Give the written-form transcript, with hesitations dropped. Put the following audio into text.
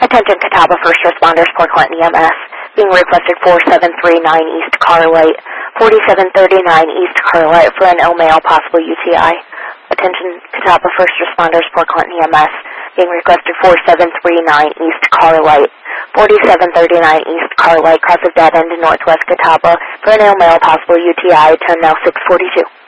Attention Catawba First Responders, Port Clinton EMS. Being requested 4739 East Cartwright, 4739 East Cartwright for an ill male, possible UTI. Attention Catawba First Responders, Port Clinton EMS. Being requested 4739 East Cartwright, 4739 East Cartwright, cross of dead end in Northwest Catawba for an ill male, possible UTI. Turn now 642.